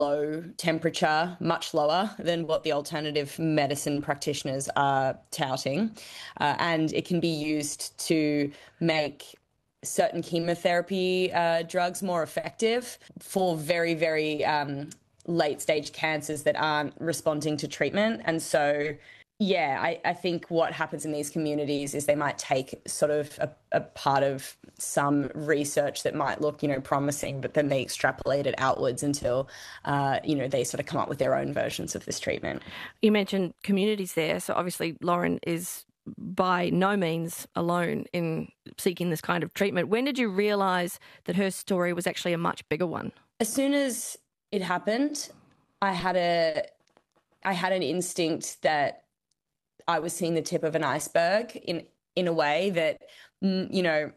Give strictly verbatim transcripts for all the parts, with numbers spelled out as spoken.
low temperature, much lower than what the alternative medicine practitioners are touting. Uh, and it can be used to make certain chemotherapy uh, drugs more effective for very, very um, late stage cancers that aren't responding to treatment. And so, yeah, I, I think what happens in these communities is they might take sort of a, a part of some research that might look, you know, promising, but then they extrapolate it outwards until, uh, you know, they sort of come up with their own versions of this treatment. You mentioned communities there. So obviously Lauren is by no means alone in seeking this kind of treatment. When did you realise that her story was actually a much bigger one? As soon as it happened, I had a, I had an instinct that I was seeing the tip of an iceberg in, in a way that, you know,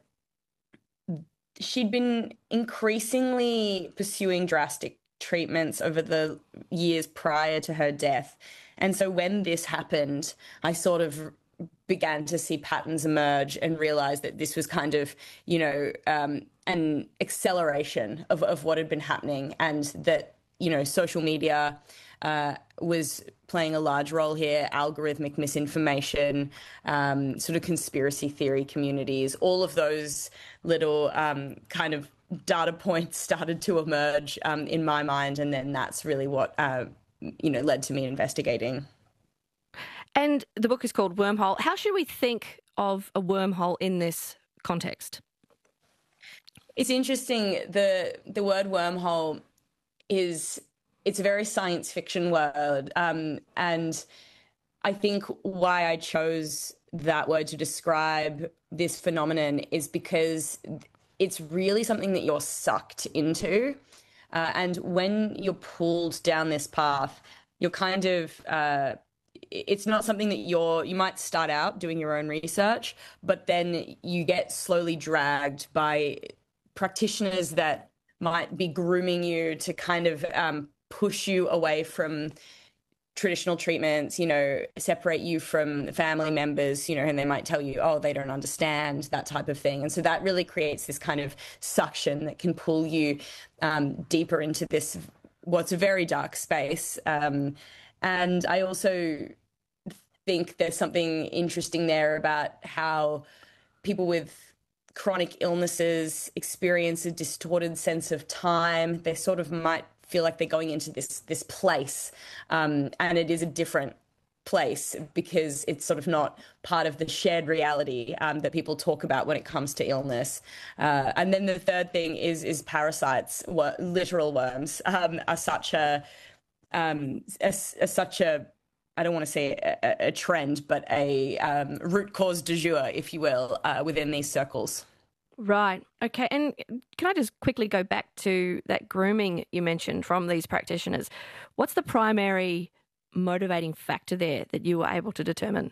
she'd been increasingly pursuing drastic treatments over the years prior to her death. And so when this happened, I sort of began to see patterns emerge and realize that this was kind of, you know, um, an acceleration of, of what had been happening, and that, you know, social media uh, was playing a large role here, algorithmic misinformation, um, sort of conspiracy theory communities, all of those little um, kind of data points started to emerge um, in my mind. And then that's really what, uh, you know, led to me investigating. And the book is called Wormhole. How should we think of a wormhole in this context? It's interesting. The the word wormhole is, it's a very science fiction word. Um, and I think why I chose that word to describe this phenomenon is because it's really something that you're sucked into. Uh, and when you're pulled down this path, you're kind of... Uh, it's not something that you're, you might start out doing your own research, but then you get slowly dragged by practitioners that might be grooming you to kind of um, push you away from traditional treatments, you know, separate you from family members, you know, and they might tell you, oh, they don't understand, that type of thing. And so that really creates this kind of suction that can pull you um, deeper into this, what's a very dark space. Um, and I also think there's something interesting there about how people with chronic illnesses experience a distorted sense of time. They sort of might feel like they're going into this this place, um, and it is a different place because it's sort of not part of the shared reality um, that people talk about when it comes to illness. Uh, and then the third thing is is parasites, wor- literal worms, um, are such a, um, a, a such a I don't want to say a, a trend, but a um, root cause du jour, if you will, uh, within these circles. Right. Okay. And can I just quickly go back to that grooming you mentioned from these practitioners? What's the primary motivating factor there that you were able to determine?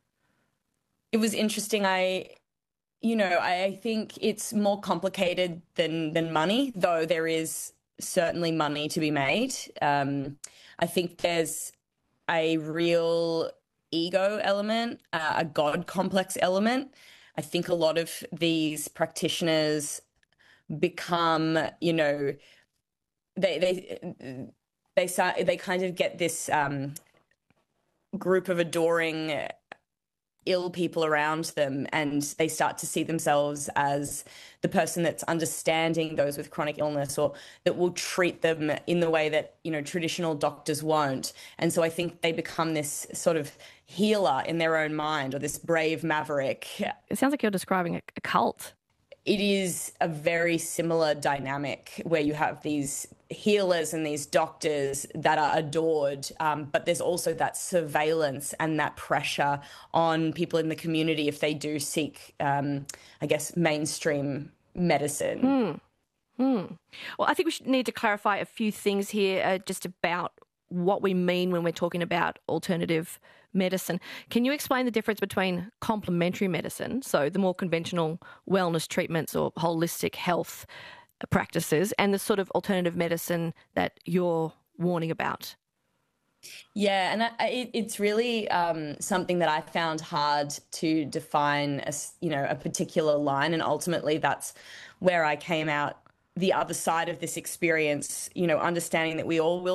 It was interesting. I, you know, I think it's more complicated than, than money, though there is certainly money to be made. Um, I think there's a real ego element, uh, a God complex element. I think a lot of these practitioners become, you know, they they they start, they kind of get this um, group of adoring ill people around them, and they start to see themselves as the person that's understanding those with chronic illness, or that will treat them in the way that, you know, traditional doctors won't. And so I think they become this sort of healer in their own mind, or this brave maverick. It sounds like you're describing a, a cult. It is a very similar dynamic where you have these healers and these doctors that are adored, um, but there's also that surveillance and that pressure on people in the community if they do seek, um, I guess, mainstream medicine. Hmm. Hmm. Well, I think we should need to clarify a few things here uh, just about what we mean when we're talking about alternative medicine. Can you explain the difference between complementary medicine, so the more conventional wellness treatments or holistic health practices, and the sort of alternative medicine that you're warning about? Yeah, and I, it, it's really um, something that I found hard to define as, you know, a particular line, and ultimately that's where I came out the other side of this experience, you know, understanding that we all will